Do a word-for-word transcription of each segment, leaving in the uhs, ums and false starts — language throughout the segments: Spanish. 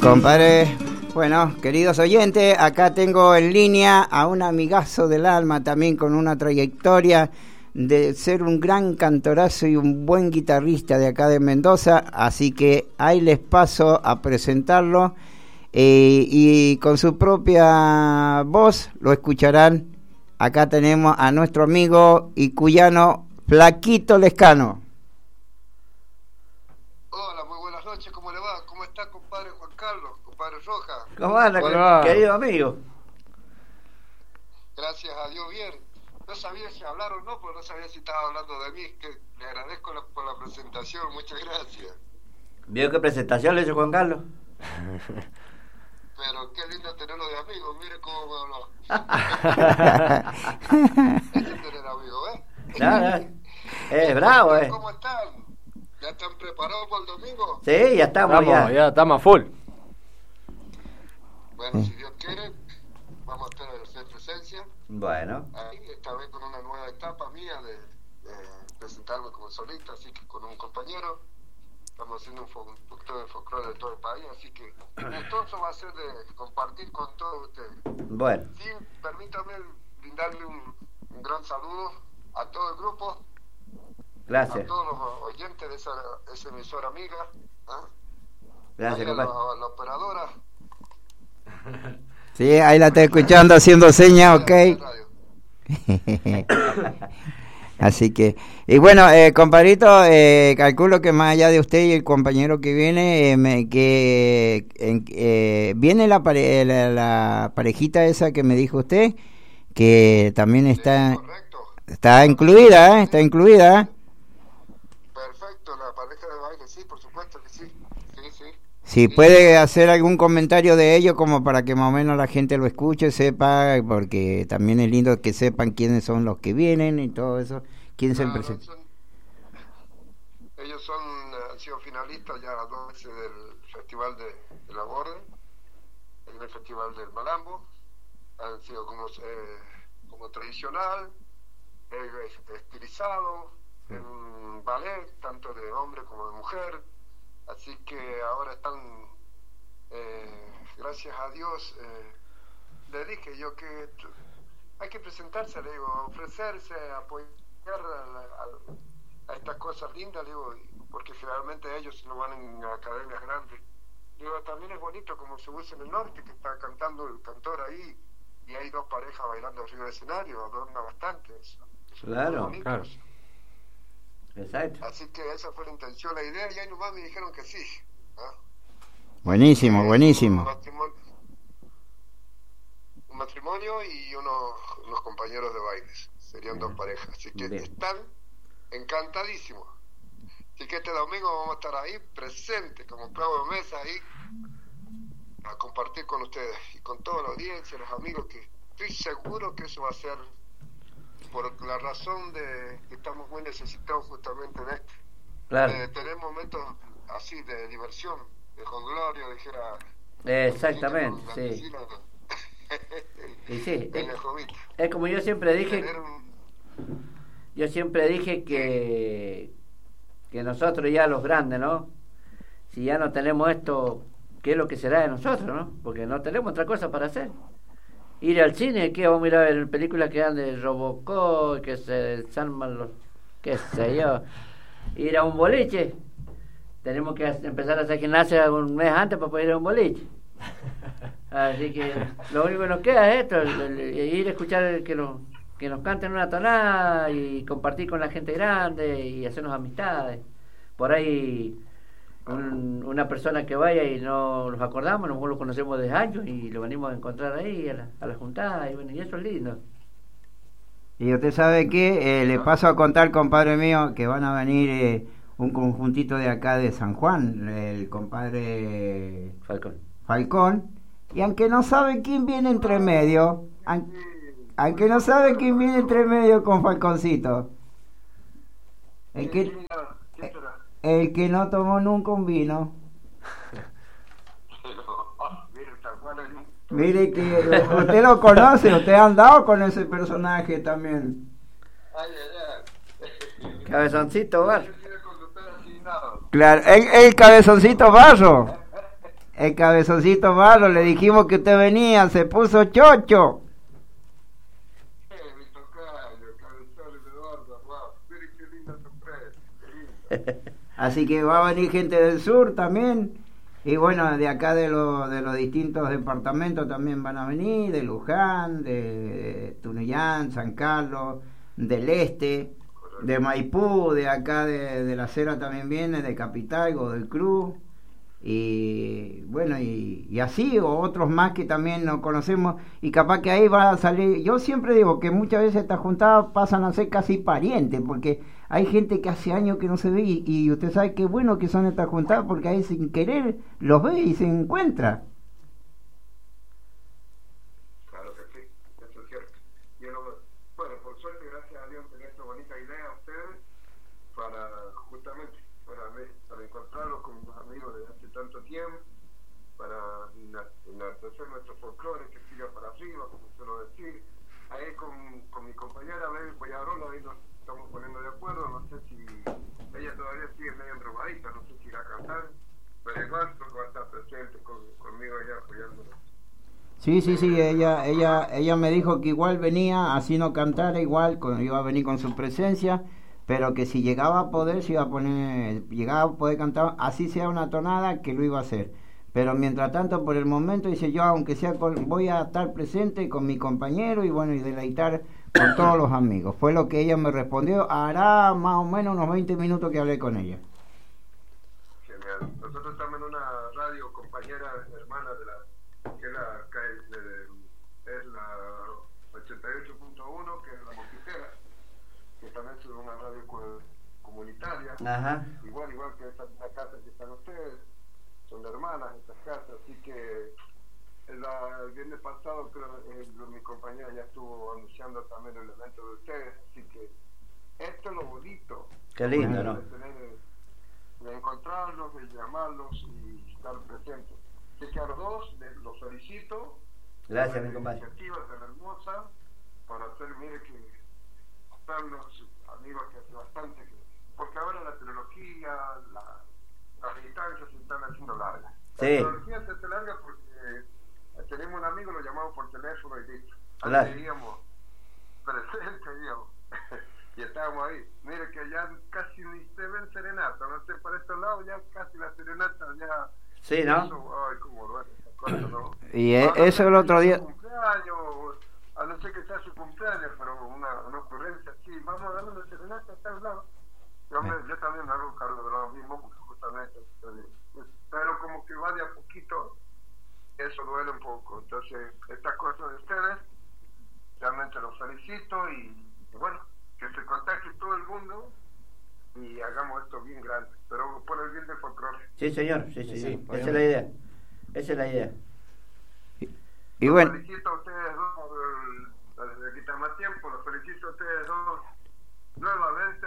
compadre. Bueno, queridos oyentes, acá tengo en línea a un amigazo del alma también con una trayectoria de ser un gran cantorazo y un buen guitarrista de acá de Mendoza, así que ahí les paso a presentarlo eh, y con su propia voz lo escucharán. Acá tenemos a nuestro amigo y cuyano Flaquito Lescano. Hola, muy buenas noches, ¿cómo le va? ¿Cómo está, compadre Juan Carlos, compadre Roja? ¿Cómo anda, querido amigo? Gracias a Dios, bien. No sabía si hablar o no, pero no sabía si estaba hablando de mí. Que le agradezco la, por la presentación, muchas gracias. ¿Vio qué presentación le hizo Juan Carlos? Pero qué lindo tenerlo de amigo, mire cómo me habló. Ese es tener amigo, ¿eh? No, no. Es bravo, ¿eh? ¿Cómo están? ¿Ya están preparados para el domingo? Sí, ya estamos, estamos ya. ya estamos a full. Bueno, si Dios quiere, vamos a estar en hacer presencia. Bueno. Ahí, esta vez con una nueva etapa mía de, de presentarme como solista, así que con un compañero estamos haciendo un, fo- un poquito de folclore de todo el país, así que gustoso va a ser de compartir con todos ustedes. Bueno. Sí, permítame brindarle un, un gran saludo a todo el grupo. Gracias. A todos los oyentes de esa, esa emisora amiga. ¿Ah? Gracias, a la, compadre. a la operadora. Sí, ahí la estoy escuchando haciendo señas, ok. Así que, y bueno, eh, compadrito, eh, calculo que más allá de usted y el compañero que viene, eh, me, que en, eh, viene la, pare, la, la parejita esa que me dijo usted, que también está, sí, está incluida, ¿eh? Está incluida, ¿eh? Perfecto, la pareja de baile, sí, por supuesto que sí. Sí, sí. Si sí, puede hacer algún comentario de ello como para que más o menos la gente lo escuche, sepa, porque también es lindo que sepan quiénes son los que vienen y todo eso, quién claro, se presenta. Son, ellos son, han sido finalistas ya dos veces del Festival de, de la Borde, en el Festival del Malambo, han sido como, eh, como tradicional, eh, estilizado, en un ballet, tanto de hombre como de mujer. Así que ahora están, eh, gracias a Dios, eh, le dije yo que t- hay que presentarse, le digo, ofrecerse, apoyar a, a, a estas cosas lindas, le digo, porque generalmente ellos no van en academias grandes. Digo, también es bonito como se usa en el norte, que está cantando el cantor ahí, y hay dos parejas bailando arriba del escenario, adorna bastante eso. Claro, claro. Exacto. Así que esa fue la intención, la idea, y ahí nomás me dijeron que sí. ¿Ah? Buenísimo, buenísimo. Un matrimonio, un matrimonio y unos, unos compañeros de bailes, serían Bien. dos parejas, así que Bien. están encantadísimos. Así que este domingo vamos a estar ahí presentes, como clavo de mesa, ahí, a compartir con ustedes y con toda la audiencia, los amigos, que estoy seguro que eso va a ser por la razón de que estamos muy necesitados justamente de esto, claro. de tener momentos así de diversión, de jonglorio, dijera. Exactamente, sí. Y sí, es, es como yo siempre dije, un... yo siempre dije que que nosotros ya los grandes, ¿no? Si ya no tenemos esto, ¿qué es lo que será de nosotros, no? Porque no tenemos otra cosa para hacer. Ir al cine, que vamos a ir a ver películas que dan de Robocop, que se desarman los, qué sé yo. Ir a un boliche, tenemos que empezar a hacer gimnasia un mes antes para poder ir a un boliche. Así que lo único que nos queda es esto, el, el, el ir a escuchar que nos, que nos canten una tonada y compartir con la gente grande y hacernos amistades. Por ahí Un, una persona que vaya y no nos acordamos, nosotros lo conocemos desde años y lo venimos a encontrar ahí a la, a la juntada, y bueno, y eso es lindo. Y usted sabe que eh, le paso a contar, compadre mío, que van a venir eh, un conjuntito de acá de San Juan, el compadre Falcón. Falcón, y aunque no sabe quién viene entre medio, an, aunque no sabe quién viene entre medio con Falconcito, el que... Eh, El que no tomó nunca un vino. Mire que usted lo conoce, usted ha andado con ese personaje también. Ay, ay, ay. Cabezoncito Barro. Claro, el, el Cabezoncito Barro. el cabezoncito malo, le dijimos que usted venía, se puso chocho. Así que va a venir gente del sur también, y bueno, de acá de, lo, de los distintos departamentos también van a venir, de Luján, de, de Tunuyán, San Carlos, del este, de Maipú, de acá de, de la Cera también viene, de Capital, Godoy Cruz, y bueno, y, y así, o otros más que también no conocemos, y capaz que ahí va a salir. Yo siempre digo que muchas veces estas juntadas pasan a ser casi parientes, porque hay gente que hace años que no se ve, y, y usted sabe qué bueno que son estas juntadas, porque ahí sin querer los ve y se encuentra. Claro que sí, eso es cierto. Yo no, bueno, por suerte, gracias a Dios, tenés esta bonita idea ustedes para justamente para, para encontrarlos con los amigos de hace tanto tiempo, para enaltecer nuestro folclore, que siga para arriba, como suelo decir. Ahí con, con mi compañera Boyarola, ahí nos estamos poniendo de acuerdo, no sé si ella todavía sigue medio enrobadita, no sé si irá a cantar, pero igual creo que va a estar presente con, conmigo allá apoyándonos. Sí, sí, sí, ella, ella, ella me dijo que igual venía, así no cantara, igual con, iba a venir con su presencia, pero que si llegaba a poder, se iba a poner, llegaba a poder cantar, así sea una tonada, que lo iba a hacer. Pero mientras tanto, por el momento, dice yo, aunque sea, con, voy a estar presente con mi compañero y bueno, y deleitar con todos los amigos. Fue lo que ella me respondió, hará más o menos unos veinte minutos que hablé con ella. Genial. Nosotros estamos en una radio compañera, hermana de la, que es la, que es la ochenta y ocho punto uno, que es la Mosquitera, que también es una radio comunitaria. Ajá. Igual, igual que esa la casa que están ustedes, son de hermanas estas casas, así que la, el viernes pasado creo eh, mi compañera ya estuvo anunciando también el evento de ustedes, así que esto es lo bonito. Qué lindo, ¿no? De, tener, de encontrarlos, de llamarlos y estar presentes. Así que a los dos les, los felicito. Gracias, mi compañero. Iniciativa tan hermosa para hacer, mire que están los amigos que hace bastante, que, porque ahora la tecnología, la, las distancias se están haciendo largas. La sí. tecnología se hace larga porque eh, tenemos un amigo, lo llamamos por teléfono y listo. Claro. Antes íbamos presente, digamos, y estábamos ahí. Mire que ya casi ni se ven serenata, no sé, para estos lados ya casi la serenata ya... Sí, ¿no? Eso, ay, cómo duele esa cosa, ¿no? Y eh, eso el otro día... Cumpleaños, a no ser que sea su cumpleaños, pero una, una ocurrencia así, vamos a darle una serenata a tal lado. Yo, me, yo también me hago cargo de lo mismo, porque justamente, pero como que va de a poquito, eso duele un poco. Entonces, estas cosas de ustedes, realmente los felicito y, y bueno, que se contacte todo el mundo y hagamos esto bien grande, pero por el bien del folclore. Sí, señor, sí, sí, sí. Esa es la idea. Esa es la idea. Y, y bueno. Los felicito a ustedes dos, les quita más tiempo, los felicito a ustedes dos nuevamente.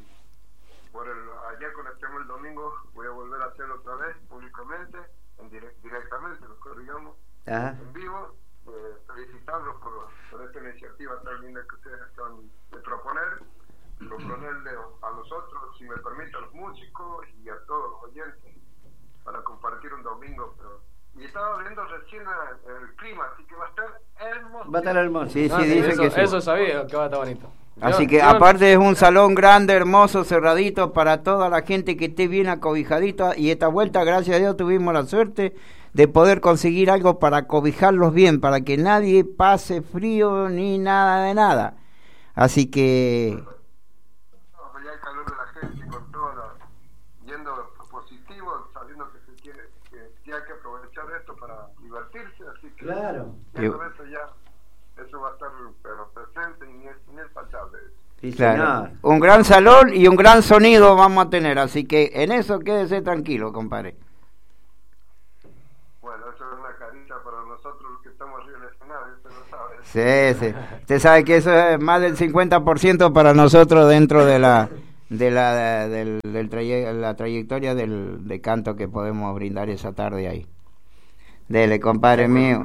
Por el, allá cuando estemos el domingo voy a volver a hacerlo otra vez públicamente, en direct, directamente, lo corrigamos, en vivo, eh, felicitarlos por, por esta iniciativa tan linda que ustedes acaban de proponer, proponerle a nosotros, si me permite, a los músicos y a todos los oyentes, para compartir un domingo. Pero, y estaba viendo recién el, el clima, así que va a estar hermoso. Va a estar hermoso. Sí, sí, no, dice eso, que sí. Eso sabía que va a estar bonito. Así yo, que yo aparte no... es un salón grande, hermoso, cerradito para toda la gente que esté bien acobijadita, y esta vuelta, gracias a Dios, tuvimos la suerte de poder conseguir algo para acobijarlos bien, para que nadie pase frío ni nada de nada. Así que... No, pues ya el calor de la gente con todo la, yendo positivo, sabiendo que se quiere, que, que hay que aprovechar esto para divertirse, así que claro. Eso, eso ya eso va a estar pero presente y inexpachable. Sí, claro. Un gran salón y un gran sonido vamos a tener, así que en eso quédese tranquilo, compadre. Bueno, eso es una carita para nosotros los que estamos arriba del escenario, usted lo sabe. Sí, sí. Usted sabe que eso es más del cincuenta por ciento para nosotros dentro de la de la de, del, del traye, la trayectoria del de canto que podemos brindar esa tarde ahí. Dele, compadre mío.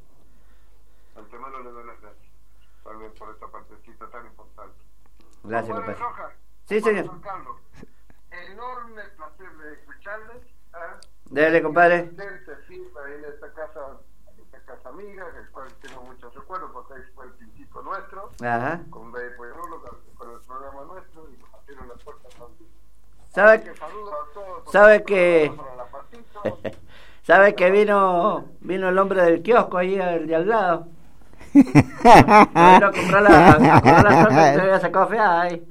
Gracias, compadre. Rojas, sí, señor. Carlos, enorme placer de escucharles. ¿eh? Dele, compadre. Sí, ahí en esta casa, esta casa amiga, en la cual tengo muchos recuerdos, porque ahí fue el principio nuestro, Ajá. con Baby Pueblo, con el programa nuestro, y nos abrieron las puertas también. ¿Sabe que, todos, sabe que, sabe que vino, vino el hombre del kiosco ahí al, de al lado? Vino a comprar la, a comprar la torta que se había sacado fea ahí.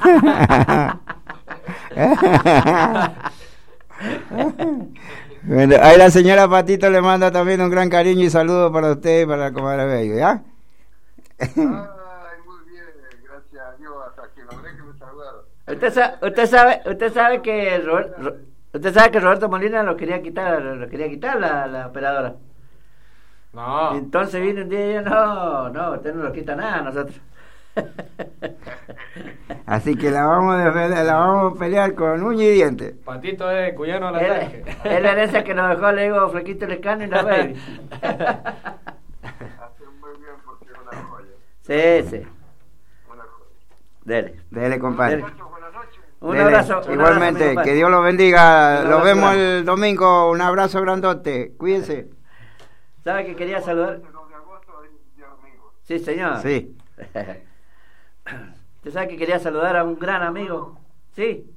Bueno, ahí la señora Patito le manda también un gran cariño y saludo para usted y para la comadre Bello, ¿ya? Ay, muy bien, gracias a Dios, hasta que logré que me saludaron. Usted sabe, usted sabe, usted sabe que Robert, Ro, usted sabe que Roberto Molina lo quería quitar, lo quería quitar la, la operadora. No. Entonces vino un día y yo, no, no, usted no lo quita nada a nosotros. Así que la vamos a defender, la vamos a pelear con uña y diente. Patito es cuyano la traje. Es la herencia que nos dejó, le digo, Flequito Lescano y la Baby. Hace muy bien porque es una joya. Sí, sí. Una joya. Dele. Dele, compadre. Dele. Buenas noches. Un Dele. abrazo. Un Igualmente, abrazo, que Dios lo bendiga. Un Lo vemos grande. el domingo. Un abrazo grandote. Cuídense. ¿Sabe que quería saludar? Sí, señor. Sí. ¿Usted sabe que quería saludar a un gran amigo? Sí.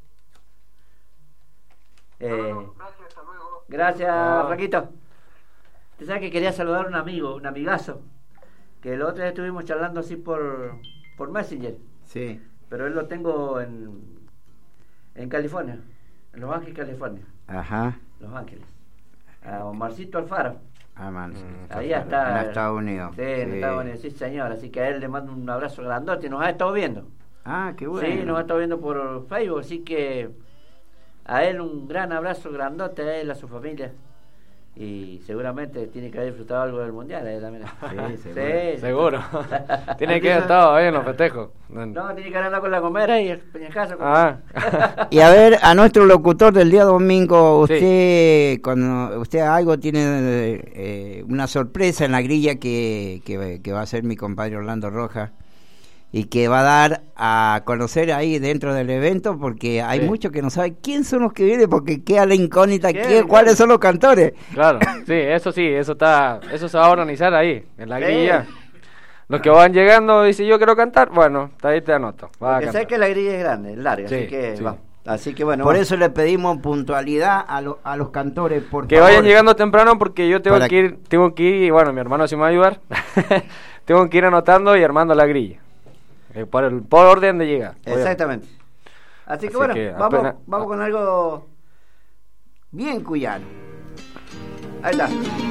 Eh, Gracias, hasta luego. gracias, Ah. Flaquito. ¿Usted sabe que quería saludar a un amigo, un amigazo? Que el otro día estuvimos charlando así por, por Messenger. Sí. Pero él lo tengo en, en California, en Los Ángeles, California. Ajá. Los Ángeles. A Omarcito Alfaro. Ah, man. Ahí está. En Estados Unidos. Sí, en Sí. Estados Unidos, sí, señor. Así que a él le mando un abrazo grandote y nos ha estado viendo. Ah, qué bueno. Sí, nos ha estado viendo por Facebook, así que a él un gran abrazo grandote, a él, a su familia. Y seguramente tiene que haber disfrutado algo del mundial, ¿eh? También. Sí, seguro. Sí, Seguro. Tiene que haber estado ahí en los festejos. No, tiene que haber andado con la comera y el peñascaso. Ah. Y a ver, a nuestro locutor del día domingo, usted, Sí. cuando usted algo tiene eh, una sorpresa en la grilla que, que, que va a hacer mi compadre Orlando Rojas y que va a dar a conocer ahí dentro del evento, porque hay Sí. muchos que no saben quién son los que vienen, porque queda la incógnita, ¿Qué? ¿qué, cuáles son los cantores. Claro, sí, eso sí, eso está, eso se va a organizar ahí, en la Sí. grilla. Los que van llegando dicen yo quiero cantar, bueno, ahí te anoto. Va a Porque sé cantar. que la grilla es grande, es larga, Sí, así que sí. va. Así que bueno. Por va. eso le pedimos puntualidad a, lo, a los cantores, por Que favor. vayan llegando temprano porque yo tengo Para que ir, tengo que ir, y bueno, mi hermano sí me va a ayudar. Tengo que ir anotando y armando la grilla. Eh, por el por orden de llegar. Exactamente. Así que Así bueno, que vamos, apenas- vamos con algo. Bien cuyano. Ahí está.